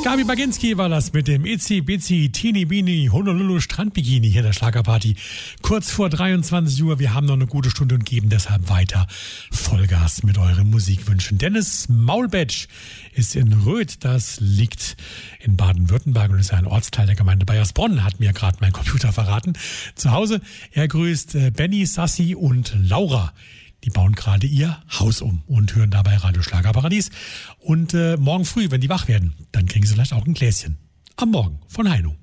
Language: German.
Gabi Baginski war das mit dem Itzi Bitzi Teeny Beanie Honolulu Strandbikini hier in der Schlagerparty. Kurz vor 23 Uhr, wir haben noch eine gute Stunde und geben deshalb weiter Vollgas mit euren Musikwünschen. Dennis Maulbetsch ist in Röth, das liegt in Baden-Württemberg und ist ein Ortsteil der Gemeinde Bayersbronn, hat mir gerade mein Computer verraten. Zu Hause, er grüßt Benny, Sassi und Laura. Die bauen gerade ihr Haus um und hören dabei Radio Schlagerparadies. Und morgen früh, wenn die wach werden, dann kriegen sie vielleicht auch ein Gläschen. Am Morgen von Heino.